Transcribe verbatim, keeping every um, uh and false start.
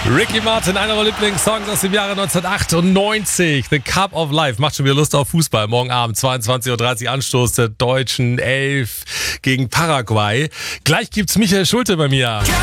Ricky Martin, einer meiner Lieblingssongs aus dem Jahre neunzehnhundertachtundneunzig. The Cup of Life macht schon wieder Lust auf Fußball. Morgen Abend zweiundzwanzig Uhr dreißig Anstoß der deutschen Elf gegen Paraguay. Gleich gibt's Michael Schulte bei mir.